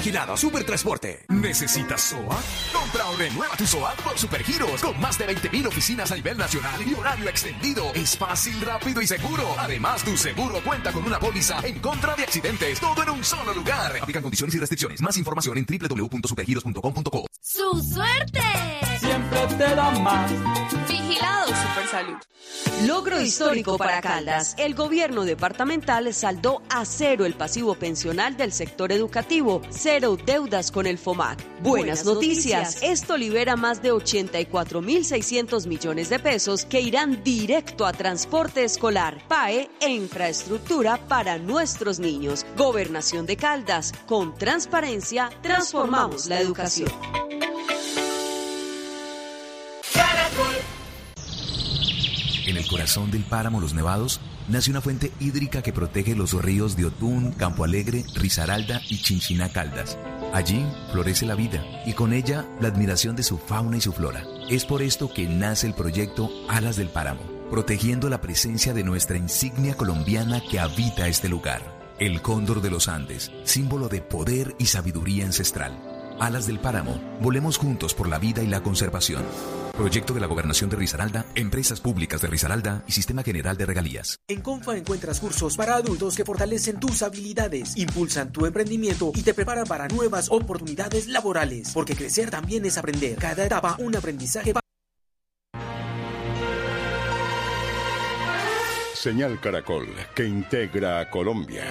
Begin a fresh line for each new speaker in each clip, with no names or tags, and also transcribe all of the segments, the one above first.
Vigilado Supertransporte. ¿Necesitas SOAT? Compra o renueva tu SOAT por Supergiros. Con más de 20.000 oficinas a nivel nacional y horario extendido. Es fácil, rápido y seguro. Además, tu seguro cuenta con una póliza en contra de accidentes. Todo en un solo lugar. Aplican condiciones y restricciones. Más información en www.supergiros.com.co.
¡Su suerte!
Siempre te da más.
Vigilado Supersalud.
Logro histórico para Caldas. El gobierno departamental saldó a cero el pasivo pensional del sector educativo, cero deudas con el FOMAC. Buenas noticias. Esto libera más de 84.600 millones de pesos que irán directo a transporte escolar, PAE e infraestructura para nuestros niños. Gobernación de Caldas. Con transparencia, transformamos la educación.
En el corazón del páramo Los Nevados nace una fuente hídrica que protege los ríos de Otún, Campo Alegre, Risaralda y Chinchiná Caldas. Allí florece la vida y con ella la admiración de su fauna y su flora. Es por esto que nace el proyecto Alas del Páramo, protegiendo la presencia de nuestra insignia colombiana que habita este lugar. El cóndor de los Andes, símbolo de poder y sabiduría ancestral. Alas del Páramo, volemos juntos por la vida y la conservación. Proyecto de la Gobernación de Risaralda, Empresas Públicas de Risaralda y Sistema General de Regalías.
En Confa encuentras cursos para adultos que fortalecen tus habilidades, impulsan tu emprendimiento y te preparan para nuevas oportunidades laborales. Porque crecer también es aprender. Cada etapa un aprendizaje.
Señal Caracol, que integra a Colombia.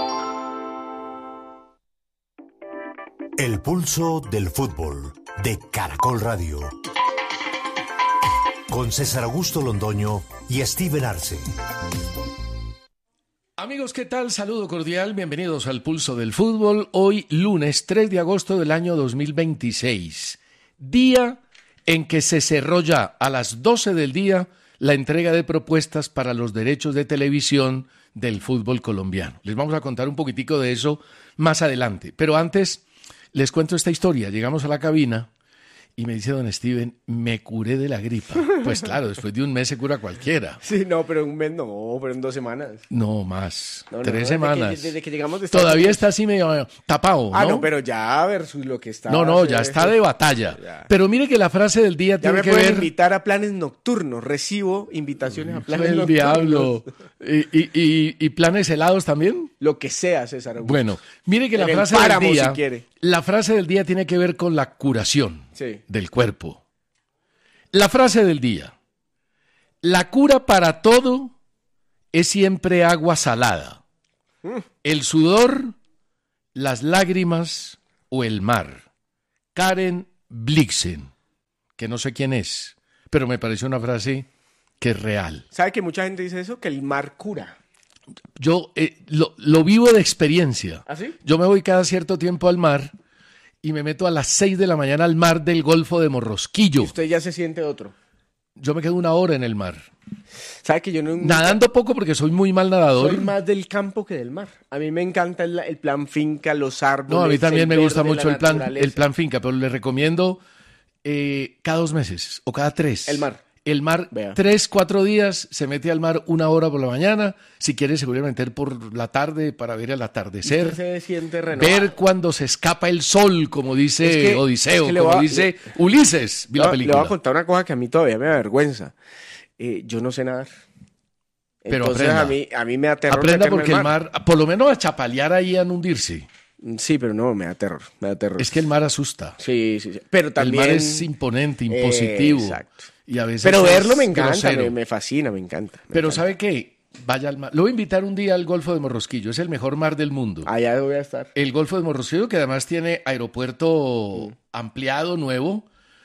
El pulso del fútbol de Caracol Radio. Con César Augusto Londoño y Steven Arce.
Amigos, ¿qué tal? Saludo cordial, bienvenidos al Pulso del Fútbol. Hoy, lunes 3 de agosto del año 2026. Día en que se cerró ya a las 12 del día la entrega de propuestas para los derechos de televisión del fútbol colombiano. Les vamos a contar un poquitico de eso más adelante. Pero antes, les cuento esta historia. Llegamos a la cabina y me dice don Steven, me curé de la gripa. Pues claro, después de un mes se cura cualquiera.
Sí, no, pero un mes no, pero en 2 semanas.
No, más.
No,
3 semanas.
Desde que llegamos de
Todavía está así medio tapado, ¿no?
Ah, no, pero ya versus lo que está.
No, ya está de batalla. Ya. Pero mire que la frase del día tiene que ver...
Ya me pueden invitar a planes nocturnos. Recibo invitaciones a planes nocturnos.
El diablo. ¿Y planes helados también?
Lo que sea, César.
Bueno, mire que la frase del día... Si quiere. La frase del día tiene que ver con la curación del cuerpo. La frase del día. La cura para todo es siempre agua salada. El sudor, las lágrimas o el mar. Karen Blixen, que no sé quién es, pero me pareció una frase que es real.
¿Sabe que mucha gente dice eso? Que el mar cura.
Yo lo vivo de experiencia.
¿Ah, sí?
Yo me voy cada cierto tiempo al mar y me meto a las 6 de la mañana al mar del Golfo de Morrosquillo.
¿Y usted ya se siente otro?
Yo me quedo 1 hora en el mar.
¿Sabe que yo no...
Nadando poco porque soy muy mal nadador.
Soy más del campo que del mar. A mí me encanta el plan finca, los árboles.
No, a mí también me gusta mucho el plan finca, pero le recomiendo cada 2 meses o cada 3.
El mar.
El mar, 3, 4 días, se mete al mar 1 hora por la mañana. Si quiere, se vuelve a meter por la tarde para ver el atardecer.
Usted se siente renovado.
Ver cuando se escapa el sol, como dice Odiseo, como dice Ulises. Vi la película.
Le voy a contar una cosa que a mí todavía me da vergüenza. Yo no sé nadar.
Pero
entonces
aprenda.
A mí me da terror.
Aprenda porque el mar, por lo menos a chapalear ahí, a no hundirse.
Sí, pero no, me da terror.
Es que el mar asusta.
Sí. Pero también...
El mar es imponente, impositivo.
Exacto.
Y a veces
pero verlo me encanta, me fascina, me encanta.
Pero ¿sabe qué? Vaya al mar. Lo voy a invitar un día al Golfo de Morrosquillo. Es el mejor mar del mundo.
Allá voy a estar.
El Golfo de Morrosquillo, que además tiene aeropuerto ampliado, nuevo.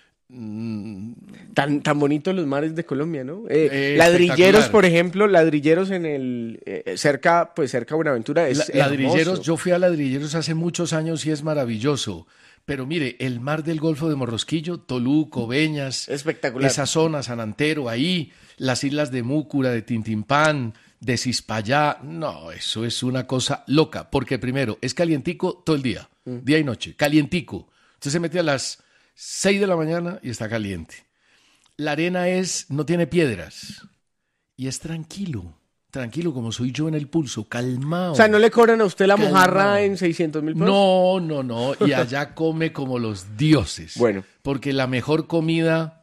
Tan bonitos los mares de Colombia, ¿no? Ladrilleros, por ejemplo, ladrilleros en el cerca de Buenaventura es
ladrilleros,
hermoso.
Yo fui a Ladrilleros hace muchos años y es maravilloso. Pero mire, el mar del Golfo de Morrosquillo, Tolú, Coveñas,
espectacular.
Esa zona, San Antero, ahí, las islas de Múcura, de Tintimpán, de Cispallá, no, eso es una cosa loca, porque primero, es calientico todo el día, día y noche, calientico. Usted se mete a las 6 de la mañana y está caliente. La arena no tiene piedras y es tranquilo. tranquilo, como soy yo en el pulso, calmado.
O sea, ¿no le cobran a usted la mojarra en 600.000 pesos?
No. Y allá come como los dioses.
Bueno.
Porque la mejor comida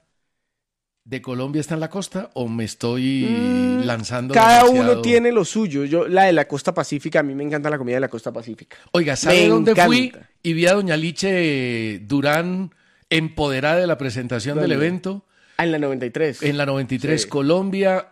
de Colombia está en la costa, ¿o me estoy lanzando
Cada
demasiado?
uno tiene lo suyo. Yo, la de la costa pacífica, a mí me encanta la comida de la costa pacífica.
Oiga, ¿sabe dónde fui? Y vi a doña Liche Durán empoderada de la presentación del evento.
En la 93.
En la 93, sí. Colombia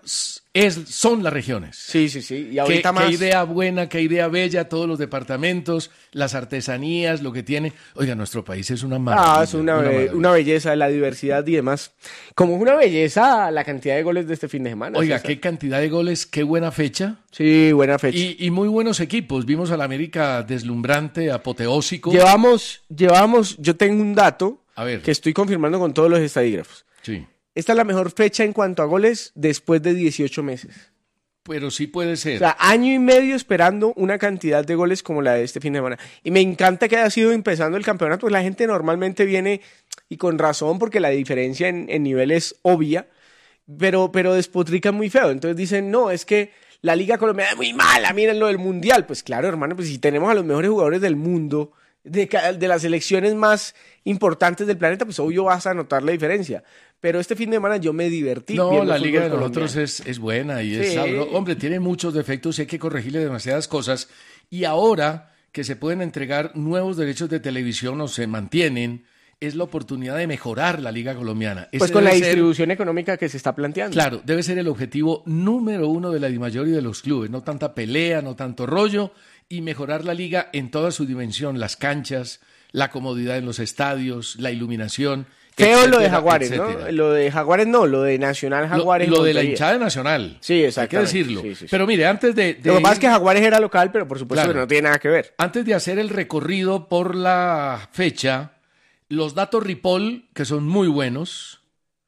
son las regiones.
Sí. Y ahorita más.
Qué idea buena, qué idea bella, todos los departamentos, las artesanías, lo que tiene. Oiga, nuestro país es una maravilla.
Es una belleza, la diversidad y demás. Como es una belleza la cantidad de goles de este fin de semana.
Oiga,
César.
qué cantidad de goles, qué buena fecha.
Sí, buena fecha.
Y muy buenos equipos. Vimos al América deslumbrante, apoteósico.
Llevamos, yo tengo un dato que estoy confirmando con todos los estadígrafos.
Sí.
Esta es la mejor fecha en cuanto a goles después de 18 meses.
Pero sí puede ser.
O sea, año y medio esperando una cantidad de goles como la de este fin de semana. Y me encanta que haya sido empezando el campeonato, pues la gente normalmente viene, y con razón, porque la diferencia en nivel es obvia, pero despotrican muy feo. Entonces dicen, no, es que la Liga Colombiana es muy mala, miren lo del Mundial. Pues claro, hermano, pues si tenemos a los mejores jugadores del mundo, de las selecciones más importantes del planeta, pues obvio vas a notar la diferencia. Pero este fin de semana yo me divertí.
No, la liga de nosotros es buena y es sabrosa. Hombre, tiene muchos defectos y hay que corregirle demasiadas cosas. Y ahora que se pueden entregar nuevos derechos de televisión o se mantienen, es la oportunidad de mejorar la liga colombiana.
Pues con la distribución económica que se está planteando.
Claro, debe ser el objetivo número uno de la DIMAYOR y de los clubes. No tanta pelea, no tanto rollo, y mejorar la liga en toda su dimensión. Las canchas, la comodidad en los estadios, la iluminación.
Feo
etcétera,
lo de Jaguares,
etcétera.
¿no? Lo de Jaguares no, lo de Nacional Jaguares.
Lo de la hinchada Nacional.
Sí, exacto.
Hay que decirlo. Sí. Pero mire, antes de
lo que pasa es que Jaguares era local, pero por supuesto que no tiene nada que ver.
Antes de hacer el recorrido por la fecha, los datos Ripoll, que son muy buenos.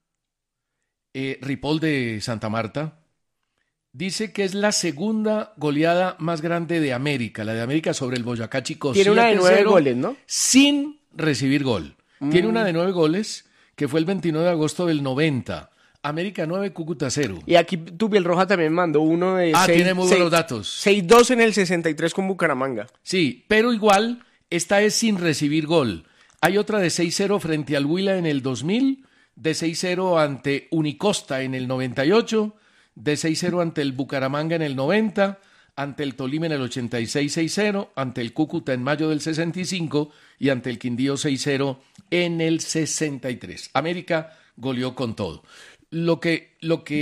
Ripoll de Santa Marta dice que es la segunda goleada más grande de América. La de América sobre el Boyacá Chicó.
Tiene una de 9 goles, ¿no?
Sin recibir gol. Tiene una de 9 goles, que fue el 29 de agosto del 90. América 9, Cúcuta 0.
Y aquí Tupiel Roja también mandó uno de 6.
Tiene muy buenos datos.
6-2 en el 63 con Bucaramanga.
Sí, pero igual, esta es sin recibir gol. Hay otra de 6-0 frente al Huila en el 2000, de 6-0 ante Unicosta en el 98, de 6-0 ante el Bucaramanga en el 90, ante el Tolima en el 86 6-0, ante el Cúcuta en mayo del 65 y ante el Quindío 6-0 en el 63. América goleó con todo. Lo que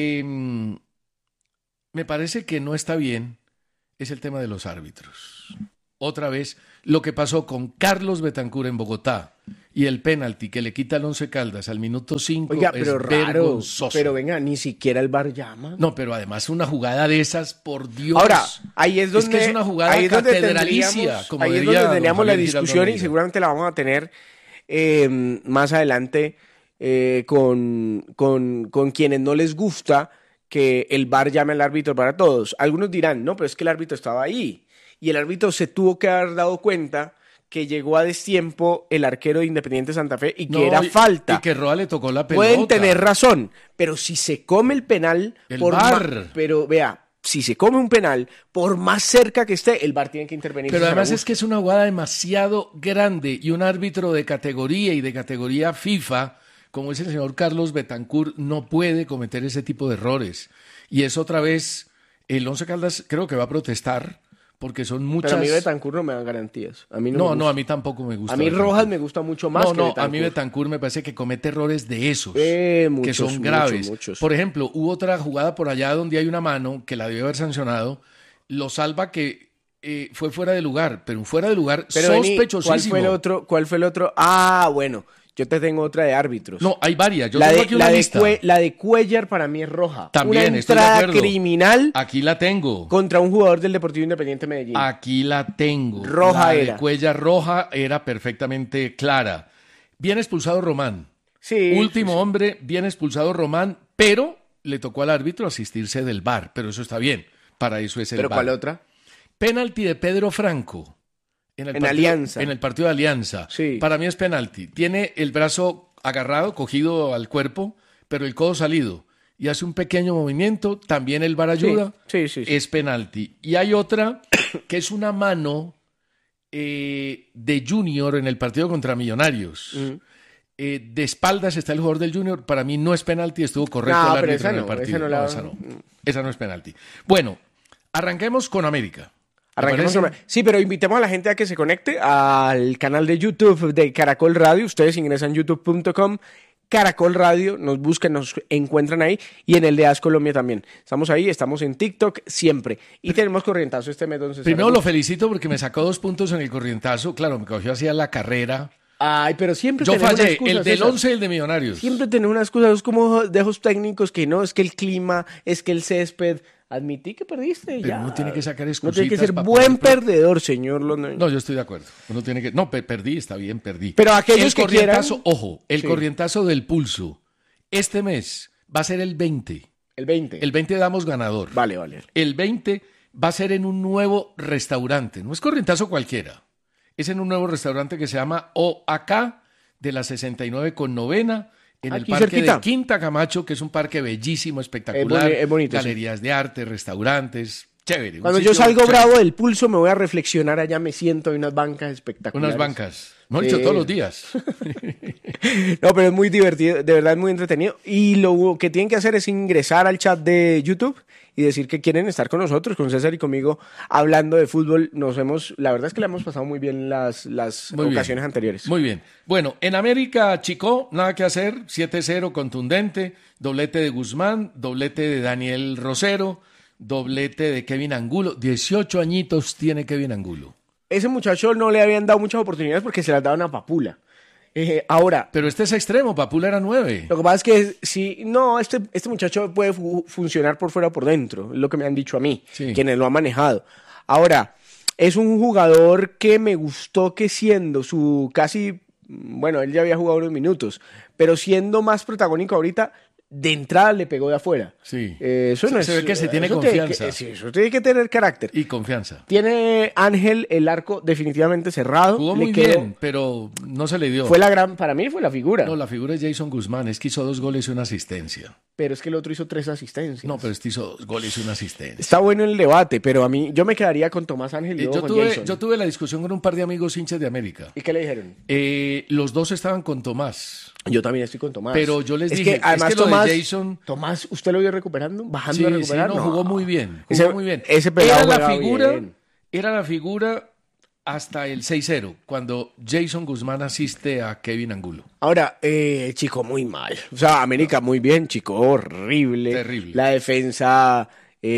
me parece que no está bien es el tema de los árbitros. Otra vez, lo que pasó con Carlos Betancur en Bogotá y el penalti que le quita al Once Caldas al minuto 5 es vergonzoso.
Pero venga, ni siquiera el VAR llama.
No, pero además una jugada de esas, por Dios.
Ahora, ahí es donde...
Es que es una jugada catedralicia, como
ahí
diría
es donde teníamos la
Javier
discusión y seguramente la vamos a tener más adelante con quienes no les gusta que el VAR llame al árbitro para todos. Algunos dirán, no, pero es que el árbitro estaba ahí. Y el árbitro se tuvo que haber dado cuenta que llegó a destiempo el arquero de Independiente Santa Fe y que era falta.
Y que Roa le tocó la pelota.
Pueden tener razón, pero si se come el penal... Pero vea, si se come un penal, por más cerca que esté, el VAR tiene que intervenir.
Pero además es que es una jugada demasiado grande y un árbitro de categoría y de categoría FIFA, como es el señor Carlos Betancur, no puede cometer ese tipo de errores. Y es otra vez, el Once Caldas creo que va a protestar, porque son muchas...
Pero a mí Betancur no me dan garantías. A mí
no, a mí tampoco me gusta.
A mí Betancur. Rojas me gusta mucho más que Betancur.
A mí Betancur me parece que comete errores de esos, que son graves.
Muchos.
Por ejemplo, hubo otra jugada por allá donde hay una mano que la debió haber sancionado, lo salva que fue fuera de lugar, pero un fuera de lugar sospechosísimo.
¿Cuál fue el otro? Ah, bueno, yo te tengo otra de árbitros.
No, hay varias. Yo tengo aquí una lista.
La de Cuellar para mí es roja.
También,
una entrada criminal.
Aquí la tengo.
Contra un jugador del Deportivo Independiente Medellín.
Aquí la tengo.
Roja
era. La de Cuellar roja era perfectamente clara. Bien expulsado Román.
Sí.
Último hombre, bien expulsado Román, pero le tocó al árbitro asistirse del VAR. Pero eso está bien. Para eso es el VAR.
¿Pero cuál otra?
Penalti de Pedro Franco. En
Alianza.
En el partido de Alianza.
Sí.
Para mí es penalti. Tiene el brazo agarrado, cogido al cuerpo, pero el codo salido. y hace un pequeño movimiento, también el VAR ayuda,
sí.
es penalti. Y hay otra que es una mano de Junior en el partido contra Millonarios. De espaldas está el jugador del Junior, para mí no es penalti, estuvo correcto el árbitro en el partido. Esa no es penalti. Bueno, arranquemos con América.
Sí, pero invitemos a la gente a que se conecte al canal de YouTube de Caracol Radio. Ustedes ingresan youtube.com, Caracol Radio, nos buscan, nos encuentran ahí, y en el de AS Colombia también. Estamos ahí, estamos en TikTok siempre. Y tenemos corrientazo este mes.
Primero lo felicito porque me sacó 2 puntos en el corrientazo. Claro, me cogió así a la carrera.
Ay, pero siempre
yo
tenemos
fallé,
excusas,
el del
César.
11 y el de Millonarios.
Siempre tenemos unas excusas como dejos técnicos que no, es que el clima, es que el césped. Admití que perdiste,
pero
ya.
uno tiene que sacar
No
excusitas.
tiene que ser buen perdedor, señor Londoño.
No, yo estoy de acuerdo. Uno tiene que... No, perdí, está bien, perdí.
Pero aquellos
el
que
corrientazo,
quieran...
ojo, el corrientazo del pulso. Este mes va a ser el 20.
El 20.
El 20 damos ganador.
Vale.
El 20 va a ser en un nuevo restaurante. No es corrientazo cualquiera. Es en un nuevo restaurante que se llama OAK de la 69 con novena. En el parque
cerquita
de Quinta Camacho, que es un parque bellísimo, espectacular.
Es bonito,
galerías de arte, restaurantes, chévere.
Cuando yo salgo bravo del pulso me voy a reflexionar, allá me siento en unas bancas espectaculares.
Unas bancas. No, dicho todos los días.
No, pero es muy divertido, de verdad es muy entretenido. Y lo que tienen que hacer es ingresar al chat de YouTube y decir que quieren estar con nosotros, con César y conmigo, hablando de fútbol. La verdad es que le hemos pasado muy bien las ocasiones anteriores.
Muy bien. Bueno, en América, Chico, nada que hacer, 7-0 contundente, doblete de Guzmán, doblete de Daniel Rosero, doblete de Kevin Angulo. 18 añitos tiene Kevin Angulo.
Ese muchacho no le habían dado muchas oportunidades porque se las daban a Papula. Ahora...
Pero este es extremo, Papula era 9.
Lo que pasa es que este muchacho puede funcionar por fuera o por dentro, es lo que me han dicho a mí, quienes lo han manejado. Ahora, es un jugador que me gustó que siendo él ya había jugado unos minutos, pero siendo más protagónico ahorita, de entrada le pegó de afuera.
Sí.
Eso no es,
se ve que se tiene confianza.
Eso tiene que tener carácter.
Y confianza.
Tiene Ángel el arco definitivamente cerrado.
Jugó muy bien, pero no se le dio.
Para mí fue la figura.
No, la figura es Jason Guzmán. Es que hizo 2 goles y una asistencia.
Pero es que el otro hizo 3 asistencias.
No, pero este hizo 2 goles y una asistencia.
Está bueno el debate, pero yo me quedaría con Tomás Ángel y con Jason.
Yo tuve la discusión con un par de amigos hinchas de América.
¿Y qué le dijeron?
Los dos estaban con Tomás.
Yo también estoy con Tomás.
Pero yo les dije,
además
Tomás, de Jason...
Tomás, ¿usted lo vio recuperando? ¿Bajando a recuperar?
Sí, jugó muy bien. Muy bien.
Ese pelado
era la figura hasta el 6-0, cuando Jason Guzmán asiste a Kevin Angulo.
Ahora, chico, muy mal. O sea, América muy bien, chico, horrible.
Terrible.
La defensa,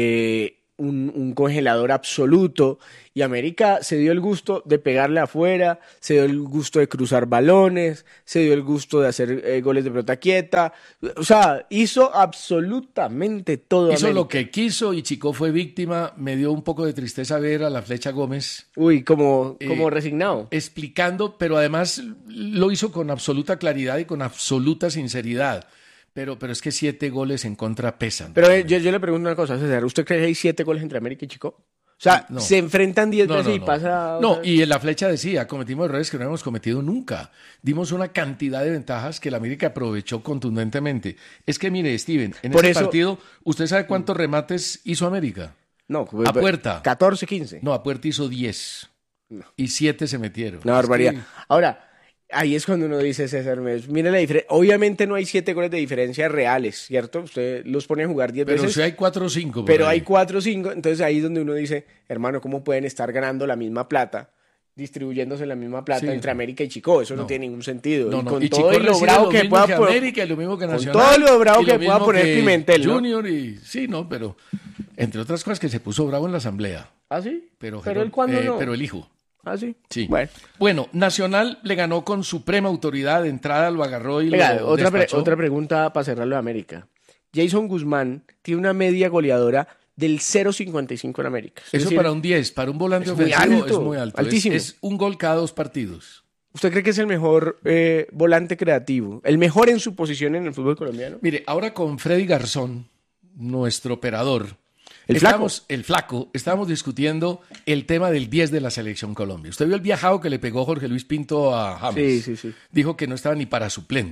un congelador absoluto. Y América se dio el gusto de pegarle afuera, se dio el gusto de cruzar balones, se dio el gusto de hacer goles de pelota quieta. O sea, hizo absolutamente todo.
Hizo
América.
lo que quiso y Chico fue víctima. Me dio un poco de tristeza ver a la Flecha Gómez.
Uy, como resignado.
Explicando, pero además lo hizo con absoluta claridad y con absoluta sinceridad. Pero es que 7 goles en contra pesan.
Pero yo le pregunto una cosa, César. ¿Usted cree que hay 7 goles entre América y Chico? O sea,
no.
Se enfrentan 10 veces y pasa...
No, y en la Flecha decía, cometimos errores que no hemos cometido nunca. Dimos una cantidad de ventajas que la América aprovechó contundentemente. Es que mire, Steven, en ese partido, ¿usted sabe cuántos remates hizo América?
No,
a puerta.
14, 15.
No, a puerta hizo 10. Y 7 se metieron.
Una barbaridad. Ahora... Ahí es cuando uno dice, César, mire la diferencia. Obviamente no hay 7 goles de diferencia reales, ¿cierto? Usted los pone a jugar 10 veces.
Pero si hay 4 o 5.
Pero hay 4 o 5, entonces ahí es donde uno dice, hermano, ¿cómo pueden estar ganando la misma plata, distribuyéndose la misma plata entre América y Chico? Eso no tiene ningún sentido.
No,
y con
y
todo
Chico
lo bravo que pueda
poner América y lo mismo que Nacional.
Con todo lo bravo que pueda poner Pimentel, ¿no?
Junior y sí, no, pero entre otras cosas que se puso bravo en la asamblea.
¿Ah, sí?
Pero
él cuándo no.
Pero el hijo.
¿Ah, sí?
Sí. Bueno, Nacional le ganó con suprema autoridad, de entrada lo agarró y lo despachó.
Otra pregunta para cerrarlo de América. Jason Guzmán tiene una media goleadora del 0.55 en América.
Eso para un 10, para un volante ofensivo es muy alto.
Altísimo.
Es un gol cada 2 partidos.
¿Usted cree que es el mejor volante creativo? ¿El mejor en su posición en el fútbol colombiano?
Mire, ahora con Freddy Garzón, nuestro operador, el flaco, estábamos discutiendo el tema del 10 de la Selección Colombia. ¿Usted vio el viajado que le pegó Jorge Luis Pinto a James?
Sí.
Dijo que no estaba ni para suplente.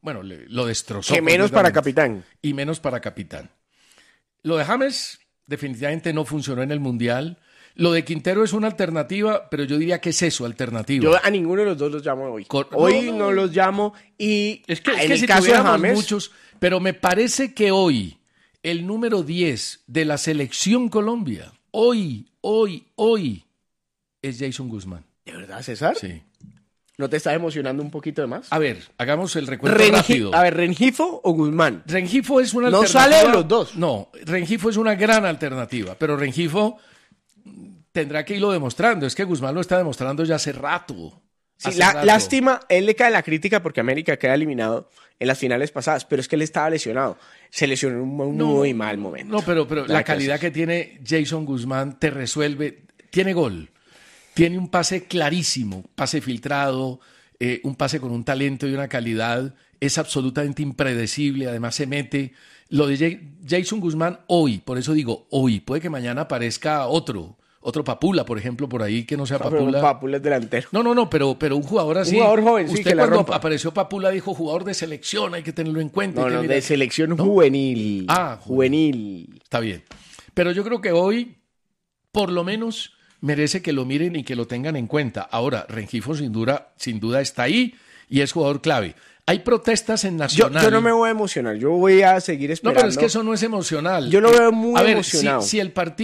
Bueno, lo destrozó.
Que menos para capitán.
Y menos para capitán. Lo de James definitivamente no funcionó en el Mundial. Lo de Quintero es una alternativa, pero yo diría que es eso, alternativa.
Yo a ninguno de los dos los llamo hoy. Hoy no los llamo y
es que
en el
si
caso de James...
muchos, pero me parece que hoy el número 10 de la selección Colombia, hoy, es Jason Guzmán.
¿De verdad, César?
Sí.
¿No te está emocionando un poquito de más?
A ver, hagamos el recuento rápido.
A ver, ¿Rengifo o Guzmán?
Rengifo es una
alternativa. No sale de los dos.
No, Rengifo es una gran alternativa, pero Rengifo tendrá que irlo demostrando. Es que Guzmán lo está demostrando ya hace rato.
Sí, lástima, él le cae la crítica porque América queda eliminado en las finales pasadas, pero es que él estaba lesionado. Se lesionó en un muy mal momento.
No, pero la calidad que tiene Jason Guzmán te resuelve. Tiene gol. Tiene un pase clarísimo, pase filtrado, un pase con un talento y una calidad. Es absolutamente impredecible, además se mete. Lo de Jason Guzmán hoy, por eso digo hoy, puede que mañana aparezca otro Papula, por ejemplo, por ahí que no sea Papula.
Pero Papula es delantero.
No, pero un jugador así.
Un jugador joven, sí,
usted
que
cuando
rompa.
apareció Papula dijo jugador de selección, hay que tenerlo en cuenta.
No, de selección juvenil. Juvenil.
Está bien. Pero yo creo que hoy, por lo menos, merece que lo miren y que lo tengan en cuenta. Ahora, Rengifo sin duda está ahí y es jugador clave. Hay protestas en Nacional.
Yo no me voy a emocionar, yo voy a seguir esperando.
No, pero es que eso no es emocional.
Yo lo veo muy emocionado.
Si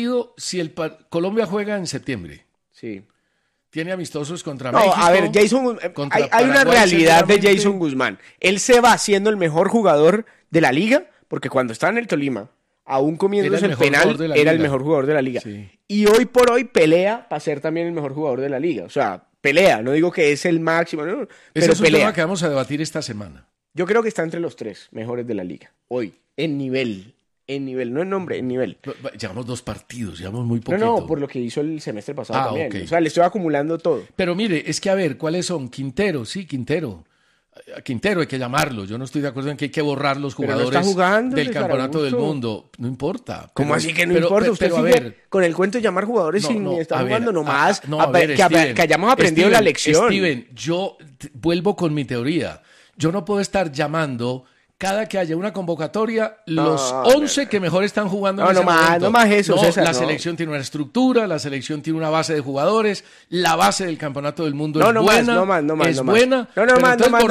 Colombia juega en septiembre.
Sí.
Tiene amistosos contra México.
A ver, hay una realidad de Jason Guzmán. Él se va siendo el mejor jugador de la liga, porque cuando estaba en el Tolima, aún comiéndose el penal, era el mejor jugador de la liga.
Sí.
Y hoy por hoy pelea para ser también el mejor jugador de la liga. O sea, pelea, no digo que es el máximo, no, pero
es un tema que vamos a debatir esta semana.
Yo creo que está entre los 3 mejores de la liga, hoy, en nivel, no en nombre, en nivel.
Llevamos 2 partidos, llevamos muy poquito.
No, por lo que hizo el semestre pasado también. Okay. O sea, le estoy acumulando todo.
Pero mire, es que a ver, ¿cuáles son? Quintero, sí, Quintero. A Quintero hay que llamarlo. Yo no estoy de acuerdo en que hay que borrar los jugadores del campeonato del mundo. No importa.
¿Cómo así que no importa? Usted sigue a ver, con el cuento de llamar jugadores sin estar jugando nomás. Que hayamos aprendido la lección.
Steven, yo vuelvo con mi teoría. Yo no puedo estar llamando cada que haya una convocatoria los 11 que mejor están jugando en ese momento.
No más eso, César.
La selección tiene una estructura, la selección tiene una base de jugadores, la base del campeonato del mundo es buena. No más.
No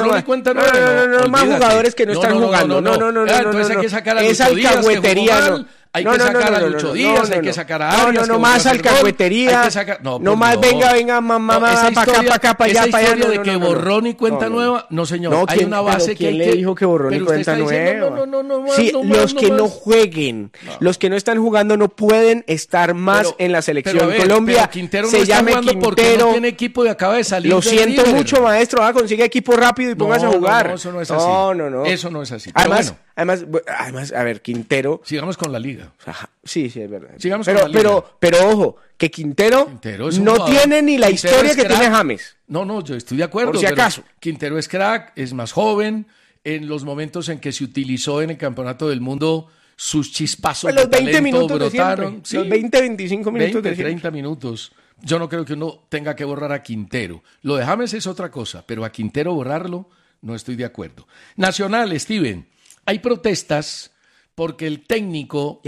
más jugadores que no están jugando. No.
Entonces hay que sacar a Lucho Díaz, que jugó mal. Hay que sacar a Lucho Díaz, hay que sacar a Arias.
No más alcahuetería. No más venga, mamá, para acá, para allá.
Esa historia de que borrón y cuenta nueva, no señor. Hay una base que
¿quién le dijo que borrón y cuenta nueva? Sí, los que no jueguen, los que no están jugando no pueden estar más en la selección. Colombia se llame Quintero.
No tiene equipo y acaba de salir.
Lo siento mucho, maestro. Consigue equipo rápido y póngase a jugar.
No, eso no es así. No. Eso no es así.
Además, a ver, Quintero.
Sigamos con la liga.
Sí, es verdad.
Sigamos con la liga.
Pero ojo, que Quintero no tiene ni la historia que tiene James.
No, yo estoy de acuerdo.
Por si acaso.
Quintero es crack, es más joven. En los momentos en que se utilizó en el Campeonato del Mundo, sus chispazos
de talento
brotaron.
Sí, los 20, 25 minutos
20, 30 minutos. Yo no creo que uno tenga que borrar a Quintero. Lo de James es otra cosa, pero a Quintero borrarlo, no estoy de acuerdo. Nacional, Steven. Hay protestas porque el técnico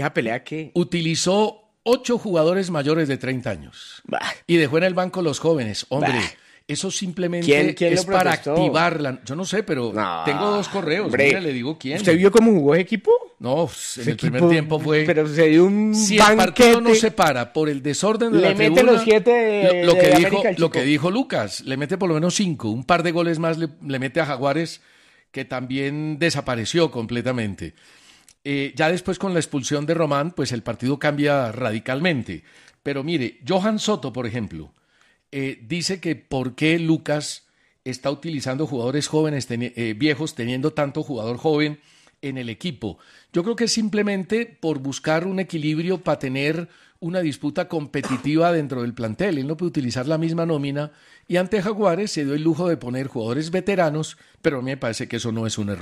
utilizó 8 jugadores mayores de 30 años y dejó en el banco los jóvenes. Hombre, eso simplemente
¿Quién
es para activarla. Yo no sé, pero tengo 2 correos.
Hombre,
mira, le digo quién.
¿Usted vio cómo jugó ese equipo?
No, en el primer tiempo fue...
Pero se dio un
si
banquete.
El partido no se para por el desorden de la tribuna...
Le mete los 7
lo que dijo Lucas, le mete por lo menos 5. Un par de goles más le mete a Jaguares, que también desapareció completamente. Ya después con la expulsión de Román, pues el partido cambia radicalmente. Pero mire, Johan Soto, por ejemplo, dice que por qué Lucas está utilizando jugadores jóvenes, viejos, teniendo tanto jugador joven en el equipo. Yo creo que es simplemente por buscar un equilibrio para tener una disputa competitiva dentro del plantel. Él no puede utilizar la misma nómina y ante Jaguares se dio el lujo de poner jugadores veteranos, pero a mí me parece que eso no es un error.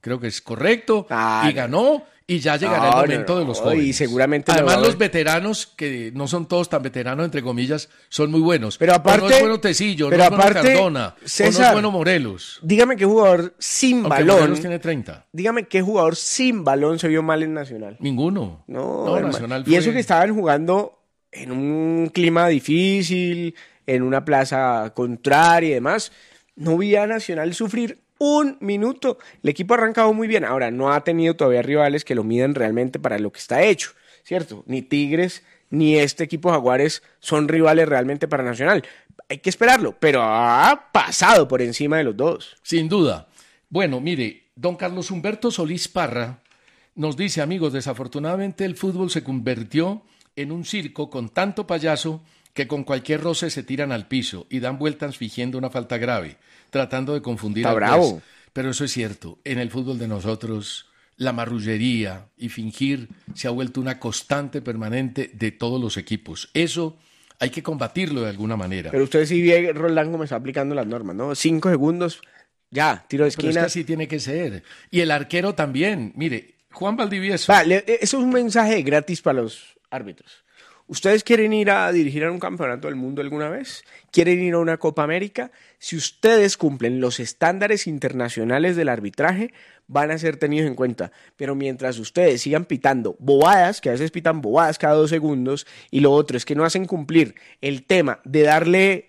creo que es correcto,
Ah,
y ganó, y ya llegará el momento de los jóvenes.
Y seguramente
además los veteranos, que no son todos tan veteranos, entre comillas, son muy buenos. Pero aparte, o no es bueno Tecillo, no es bueno Cardona,
César,
o no es bueno Morelos.
Dígame qué jugador sin
Aunque
balón.
Morelos tiene 30.
Dígame qué jugador sin balón se vio mal en Nacional.
Ninguno.
No,
Nacional
y eso que estaban jugando en un clima difícil, en una plaza contraria y demás, no vi a Nacional sufrir un minuto. El equipo ha arrancado muy bien. Ahora, no ha tenido todavía rivales que lo midan realmente para lo que está hecho, ¿cierto? Ni Tigres ni este equipo Jaguares son rivales realmente para Nacional. Hay que esperarlo, pero ha pasado por encima de los dos.
Sin duda. Bueno, mire, don Carlos Humberto Solís Parra nos dice, amigos, desafortunadamente el fútbol se convirtió en un circo con tanto payaso que con cualquier roce se tiran al piso y dan vueltas fingiendo una falta grave, tratando de confundir al juez. Pero eso es cierto, en el fútbol de nosotros la marrullería y fingir se ha vuelto una constante permanente de todos los equipos. Eso hay que combatirlo de alguna manera.
Pero usted sí ve Roldán como está aplicando las normas, ¿no? 5 segundos, ya, tiro de esquina.
Pero es que así tiene que ser. Y el arquero también. Mire, Juan Valdivieso.
Vale, eso es un mensaje gratis para los árbitros. ¿Ustedes quieren ir a dirigir a un campeonato del mundo alguna vez? ¿Quieren ir a una Copa América? Si ustedes cumplen los estándares internacionales del arbitraje, van a ser tenidos en cuenta. Pero mientras ustedes sigan pitando bobadas, que a veces pitan bobadas cada 2 segundos, y lo otro es que no hacen cumplir el tema de darle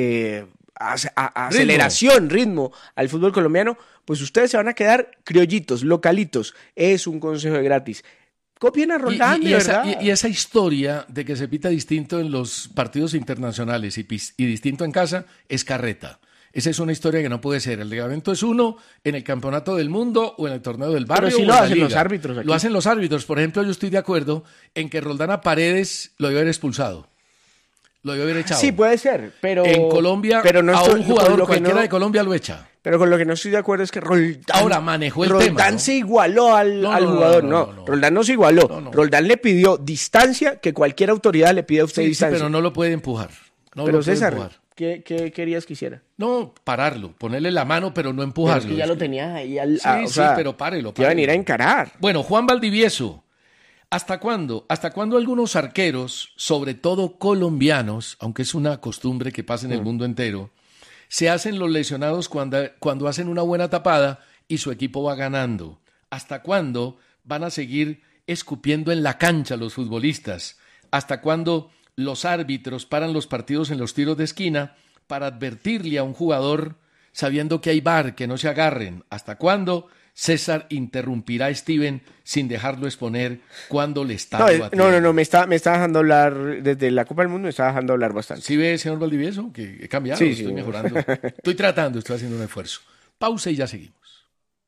aceleración, ritmo al fútbol colombiano, pues ustedes se van a quedar criollitos, localitos. Es un consejo de gratis. Copien a Roldán, ¿verdad?
Y esa historia de que se pita distinto en los partidos internacionales y distinto en casa es carreta. Esa es una historia que no puede ser. El reglamento es uno en el campeonato del mundo o en el torneo del barrio.
Pero sí lo hacen los árbitros aquí.
Lo hacen los árbitros. Por ejemplo, yo estoy de acuerdo en que Roldán a Paredes lo debe haber expulsado. Lo debe haber echado.
Sí, puede ser, pero...
En Colombia,
pero no
a un jugador cualquiera
no,
de Colombia lo echa.
Pero con lo que no estoy de acuerdo es que Roldán...
Ahora manejó el
Roldán
tema, ¿no?
se igualó al jugador. No, Roldán no se igualó. Roldán le pidió distancia que cualquier autoridad le pide a usted distancia.
Sí, pero no lo puede empujar.
Pero César, ¿qué querías que hiciera?
No, pararlo, ponerle la mano, pero no empujarlo.
Pero es que ya lo tenías ahí
Sí, pero párelo.
Iba a venir a encarar.
Bueno, Juan Valdivieso. ¿Hasta cuándo? ¿Hasta cuándo algunos arqueros, sobre todo colombianos, aunque es una costumbre que pasa en el mundo entero, se hacen los lesionados cuando hacen una buena tapada y su equipo va ganando? ¿Hasta cuándo van a seguir escupiendo en la cancha los futbolistas? ¿Hasta cuándo los árbitros paran los partidos en los tiros de esquina para advertirle a un jugador sabiendo que hay VAR, que no se agarren? ¿Hasta cuándo César interrumpirá a Steven sin dejarlo exponer cuando le está batiendo?
No, me está dejando hablar desde la Copa del Mundo, me está dejando hablar bastante.
¿Sí ve, señor Valdivieso, que he cambiado?
Sí,
estoy mejorando. Estoy haciendo un esfuerzo. Pausa y ya seguimos.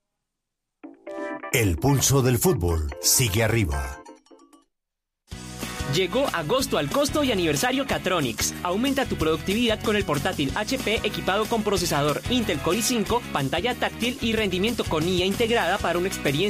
El pulso del fútbol sigue arriba.
Llegó agosto al costo y aniversario Catronics. Aumenta tu productividad con el portátil HP equipado con procesador Intel Core i5, pantalla táctil y rendimiento con IA integrada para una experiencia